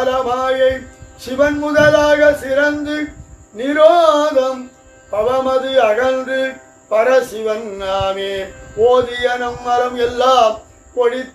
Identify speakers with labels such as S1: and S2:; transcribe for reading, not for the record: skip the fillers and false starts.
S1: காலமாயை சிவன் முதலாக சிறந்து நிரோதம் பவமது அகன்று பரசிவன் நாமே ஓதிய நம்மரம் எல்லாம் பொடி